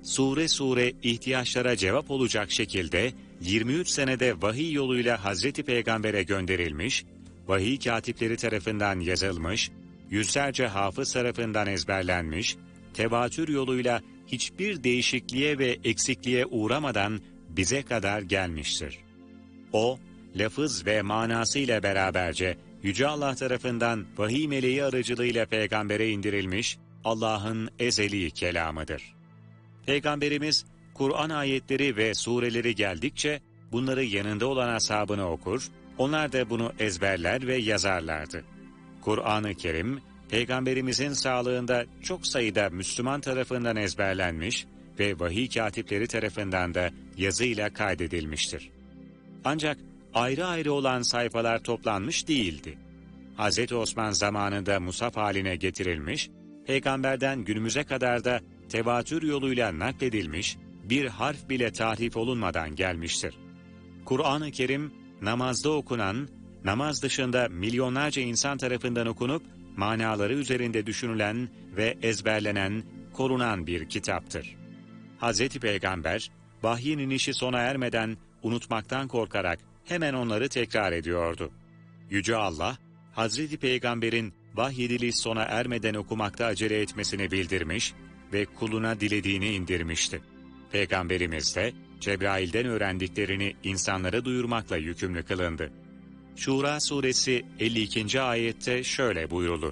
sure sure ihtiyaçlara cevap olacak şekilde 23 senede vahiy yoluyla Hazreti Peygamber'e gönderilmiş, vahiy katipleri tarafından yazılmış, yüzlerce hafız tarafından ezberlenmiş, tevatür yoluyla hiçbir değişikliğe ve eksikliğe uğramadan bize kadar gelmiştir. O, lafız ve manasıyla beraberce Yüce Allah tarafından vahiy meleği aracılığıyla peygambere indirilmiş Allah'ın ezeli kelamıdır. Peygamberimiz, Kur'an ayetleri ve sureleri geldikçe bunları yanında olan ashabına okur, onlar da bunu ezberler ve yazarlardı. Kur'an-ı Kerim, Peygamberimizin sağlığında çok sayıda Müslüman tarafından ezberlenmiş ve vahiy katipleri tarafından da yazıyla kaydedilmiştir. Ancak ayrı ayrı olan sayfalar toplanmış değildi. Hz. Osman zamanında mushaf haline getirilmiş, Peygamberden günümüze kadar da tevatür yoluyla nakledilmiş, bir harf bile tahrif olunmadan gelmiştir. Kur'an-ı Kerim, namazda okunan, namaz dışında milyonlarca insan tarafından okunup, manaları üzerinde düşünülen ve ezberlenen, korunan bir kitaptır. Hz. Peygamber, vahyin inişi sona ermeden unutmaktan korkarak hemen onları tekrar ediyordu. Yüce Allah, Hz. Peygamber'in vahyediliş sona ermeden okumakta acele etmesini bildirmiş ve kuluna dilediğini indirmişti. Peygamberimiz de Cebrail'den öğrendiklerini insanlara duyurmakla yükümlü kılındı. Şura suresi 52. ayette şöyle buyrulur: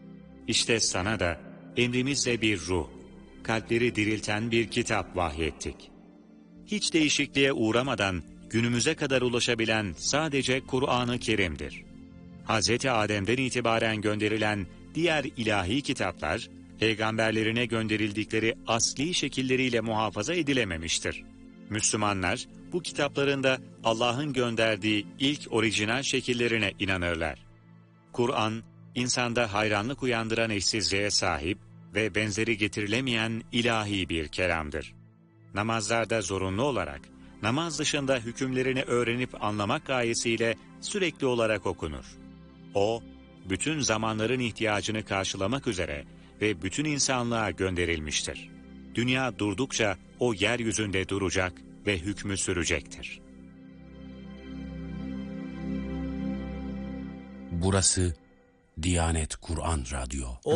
İşte sana da emrimizle bir ruh, kalpleri dirilten bir kitap vahyettik. Hiç değişikliğe uğramadan günümüze kadar ulaşabilen sadece Kur'an-ı Kerim'dir. Hz. Adem'den itibaren gönderilen diğer ilahi kitaplar, peygamberlerine gönderildikleri asli şekilleriyle muhafaza edilememiştir. Müslümanlar, bu kitapların da Allah'ın gönderdiği ilk orijinal şekillerine inanırlar. Kur'an, insanda hayranlık uyandıran eşsizliğe sahip ve benzeri getirilemeyen ilahi bir kelamdır. Namazlarda zorunlu olarak, namaz dışında hükümlerini öğrenip anlamak gayesiyle sürekli olarak okunur. O, bütün zamanların ihtiyacını karşılamak üzere ve bütün insanlığa gönderilmiştir. Dünya durdukça o yeryüzünde duracak ve hükmü sürecektir. Burası Diyanet Kur'an Radyo.